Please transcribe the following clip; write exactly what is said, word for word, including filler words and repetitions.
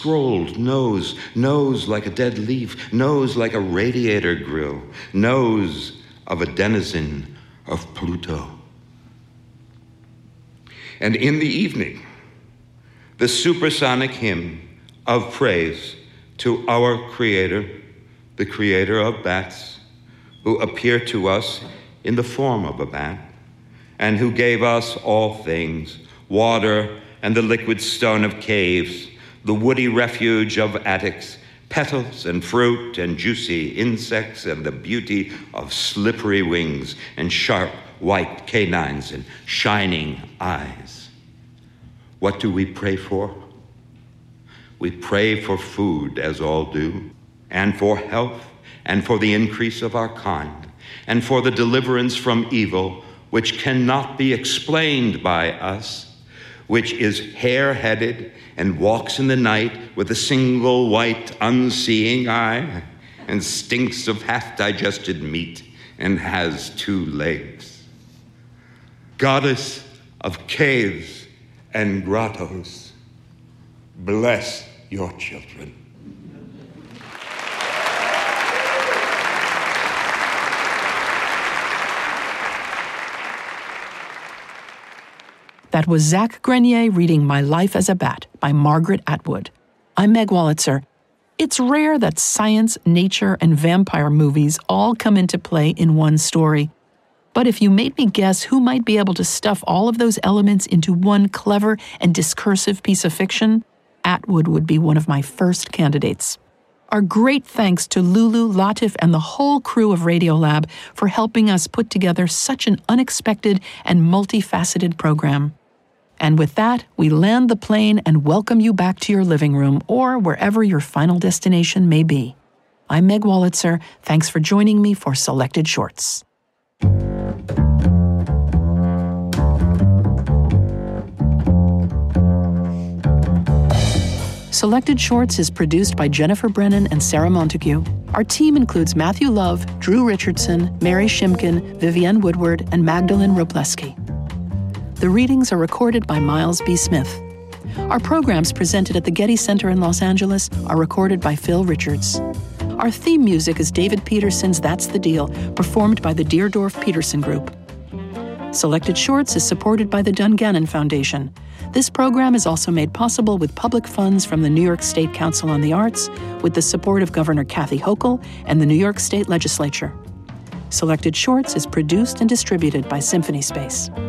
scrolled nose, nose like a dead leaf, nose like a radiator grill, nose of a denizen of Pluto. And in the evening, the supersonic hymn of praise to our Creator, the Creator of bats, who appeared to us in the form of a bat, and who gave us all things, water and the liquid stone of caves, the woody refuge of attics, petals and fruit and juicy insects, and the beauty of slippery wings and sharp white canines and shining eyes. What do we pray for? We pray for food, as all do, and for health, and for the increase of our kind, and for the deliverance from evil, which cannot be explained by us, which is hare-headed and walks in the night with a single white unseeing eye, and stinks of half-digested meat, and has two legs. Goddess of caves and grottos, bless your children. That was Zach Grenier reading My Life as a Bat by Margaret Atwood. I'm Meg Wolitzer. It's rare that science, nature, and vampire movies all come into play in one story. But if you made me guess who might be able to stuff all of those elements into one clever and discursive piece of fiction, Atwood would be one of my first candidates. Our great thanks to Lulu, Latif, and the whole crew of Radiolab for helping us put together such an unexpected and multifaceted program. And with that, we land the plane and welcome you back to your living room or wherever your final destination may be. I'm Meg Wolitzer. Thanks for joining me for Selected Shorts. Selected Shorts is produced by Jennifer Brennan and Sarah Montague. Our team includes Matthew Love, Drew Richardson, Mary Shimkin, Vivienne Woodward, and Magdalene Robleski. The readings are recorded by Miles B. Smith. Our programs presented at the Getty Center in Los Angeles are recorded by Phil Richards. Our theme music is David Peterson's That's the Deal, performed by the Deerdorf Peterson Group. Selected Shorts is supported by the Dungannon Foundation. This program is also made possible with public funds from the New York State Council on the Arts, with the support of Governor Kathy Hochul and the New York State Legislature. Selected Shorts is produced and distributed by Symphony Space.